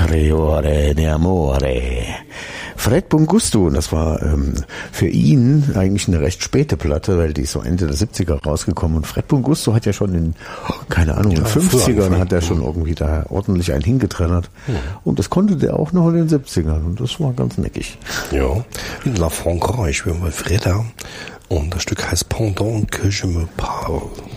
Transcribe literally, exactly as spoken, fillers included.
Tre ore di amore. Fred Bungusto, und das war ähm, für ihn eigentlich eine recht späte Platte, weil die ist so Ende der siebziger rausgekommen. Und Fred Bungusto hat ja schon in, keine Ahnung, in den ja, fünfzigern hat er schon irgendwie da ordentlich einen hingetrennert. Ja. Und das konnte der auch noch in den siebzigern. Und das war ganz neckig. Ja, in La Francraise, ich bin mal Freda. Und das Stück heißt Pendant que je me parle.